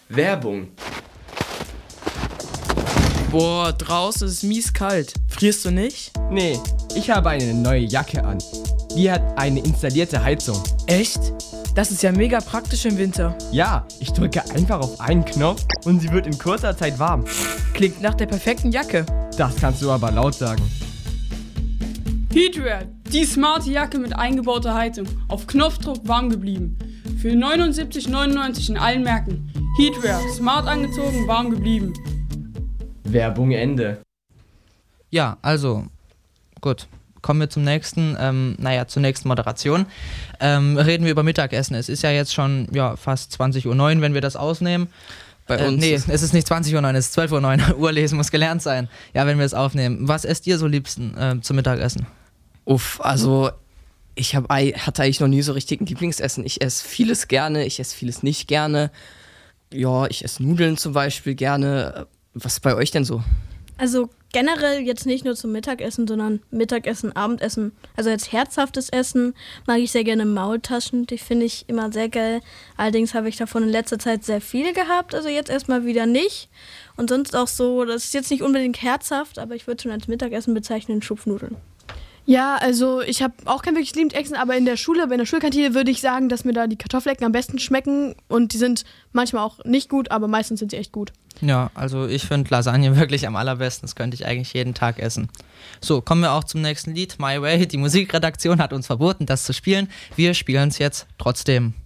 Werbung. Boah, draußen ist es mies kalt. Frierst du nicht? Nee, ich habe eine neue Jacke an. Die hat eine installierte Heizung. Echt? Das ist ja mega praktisch im Winter. Ja, ich drücke einfach auf einen Knopf und sie wird in kurzer Zeit warm. Klingt nach der perfekten Jacke. Das kannst du aber laut sagen. Heatwear, die smarte Jacke mit eingebauter Heizung. Auf Knopfdruck warm geblieben. Für 79,99 in allen Märkten. Heatwear, smart angezogen, warm geblieben. Werbung Ende. Ja, also, gut. Kommen wir zum nächsten, zur nächsten Moderation. Reden wir über Mittagessen. Es ist ja jetzt schon fast 20:09 Uhr, wenn wir das ausnehmen. Bei uns? Nee, es ist nicht 20:09 Uhr, es ist 12:09 Uhr. Uhrlesen muss gelernt sein. Ja, wenn wir es aufnehmen. Was esst ihr so liebsten zum Mittagessen? Also ich hatte eigentlich noch nie so richtig ein Lieblingsessen. Ich esse vieles gerne, ich esse vieles nicht gerne. Ja, ich esse Nudeln zum Beispiel gerne. Was ist bei euch denn so? Also generell jetzt nicht nur zum Mittagessen, sondern Mittagessen, Abendessen. Also als herzhaftes Essen mag ich sehr gerne Maultaschen. Die finde ich immer sehr geil. Allerdings habe ich davon in letzter Zeit sehr viele gehabt, also jetzt erstmal wieder nicht. Und sonst auch so, das ist jetzt nicht unbedingt herzhaft, aber ich würde schon als Mittagessen bezeichnen, Schupfnudeln. Ja, also ich habe auch kein wirkliches Lieblingsessen, aber in der Schulkantine würde ich sagen, dass mir da die Kartoffelecken am besten schmecken und die sind manchmal auch nicht gut, aber meistens sind sie echt gut. Ja, also ich finde Lasagne wirklich am allerbesten. Das könnte ich eigentlich jeden Tag essen. So, kommen wir auch zum nächsten Lied, My Way. Die Musikredaktion hat uns verboten, das zu spielen. Wir spielen es jetzt trotzdem.